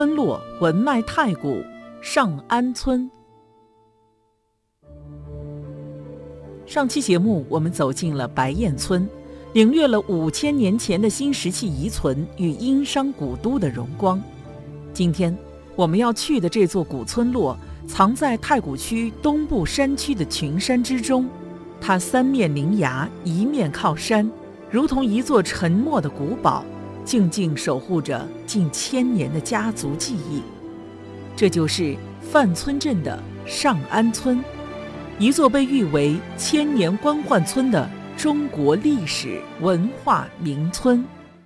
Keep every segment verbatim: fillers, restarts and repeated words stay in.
村落文脉太古，上安村。上期节目我们走进了白燕村，领略了五千年前的新石器遗存与殷商古都的荣光。今天我们要去的这座古村落，藏在太谷区东部山区的群山之中，它三面临崖，一面靠山，如同一座沉默的古堡，静静守护着近千年的家族记忆。这就是范村镇的上安村，一座被誉为千年官宦村的中国历史文化名村。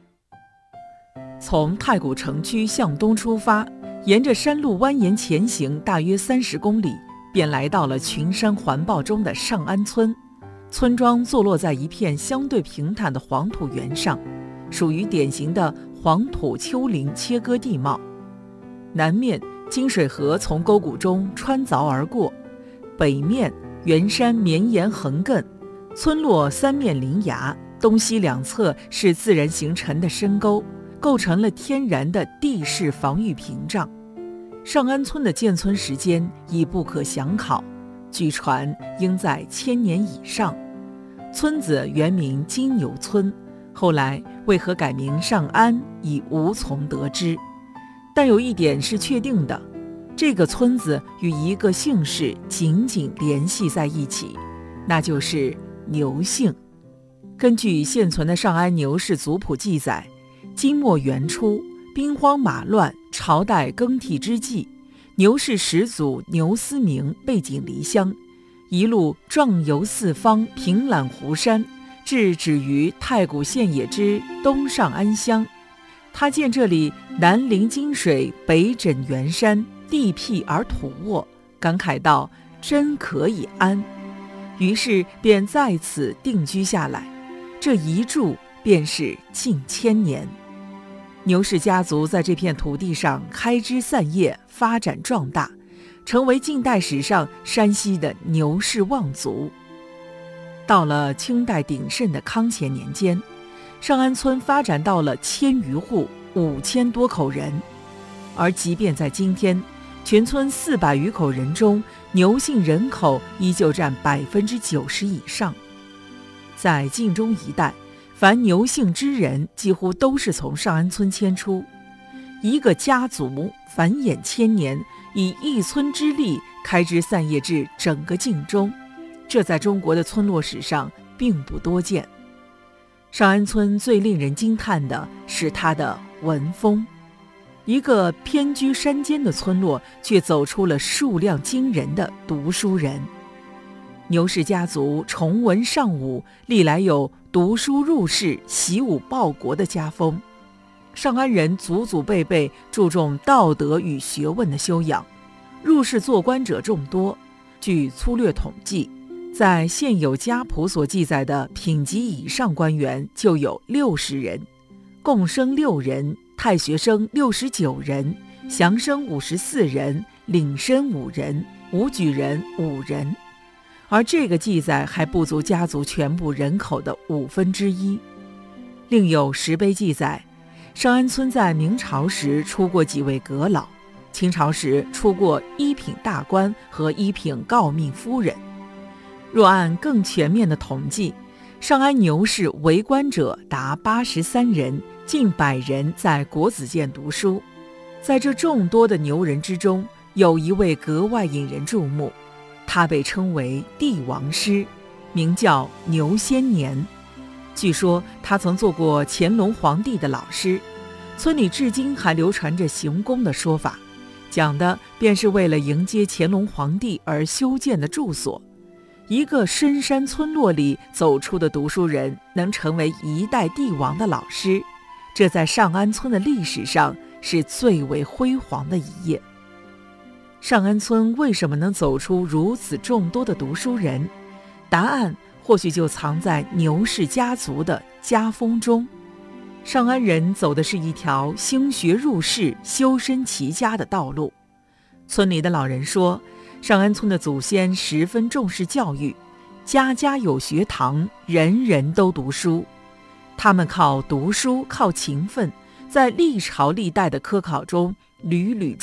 从太谷城区向东出发，沿着山路蜿蜒前行大约三十公里，便来到了群山环抱中的上安村。村庄坐落在一片相对平坦的黄土原上，属于典型的黄土丘陵切割地貌。南面金水河从沟谷中穿凿而过，北面原山绵延横亘，村落三面临崖，东西两侧是自然形成的深沟，构成了天然的地势防御屏障。上安村的建村时间已不可详考，据传应在千年以上。村子原名金牛村，后来为何改名上安已无从得知。但有一点是确定的，这个村子与一个姓氏紧紧联系在一起，那就是牛姓。根据现存的上安牛氏族谱记载，金末元初，兵荒马乱，朝代更替之际，牛氏始祖牛思明背井离乡，一路壮游四方，平览湖山，至止于太谷县野之东上安乡。他见这里南临金水，北枕圆山，地僻而土沃，感慨道：真可以安。于是便在此定居下来，这一住便是近千年。牛氏家族在这片土地上开枝散叶，发展壮大，成为近代史上山西的牛氏望族。到了清代鼎盛的康乾年间，上安村发展到了千余户，五千多口人。而即便在今天，全村四百余口人中，牛姓人口依旧占百分之九十以上。在晋中一带，凡牛姓之人几乎都是从上安村迁出。一个家族繁衍千年，以一村之力开枝散叶至整个晋中，这在中国的村落史上并不多见。上安村最令人惊叹的是它的文风，一个偏居山间的村落，却走出了数量惊人的读书人。牛氏家族崇文尚武，历来有读书入仕、习武报国的家风。上安人祖祖辈辈注重道德与学问的修养，入仕做官者众多。据粗略统计，在现有家谱所记载的品级以上官员就有六十人，贡生六人，太学生六十九人，降生五十四人，领生五人，武举人五人。而这个记载还不足家族全部人口的五分之一。另有石碑记载，上安村在明朝时出过几位阁老，清朝时出过一品大官和一品诰命夫人。若按更全面的统计，上安牛氏为官者达八十三人，近百人在国子监读书。在这众多的牛人之中，有一位格外引人注目，他被称为帝王师，名叫牛先年。据说他曾做过乾隆皇帝的老师，村里至今还流传着行宫的说法，讲的便是为了迎接乾隆皇帝而修建的住所。一个深山村落里走出的读书人，能成为一代帝王的老师，这在上安村的历史上是最为辉煌的一页。上安村为什么能走出如此众多的读书人？答案或许就藏在牛氏家族的家风中。上安人走的是一条兴学入仕、修身齐家的道路。村里的老人说，上安村的祖先十分重视教育，家家有学堂，人人都读书。他们靠读书，靠勤奋，在历朝历代的科考中屡屡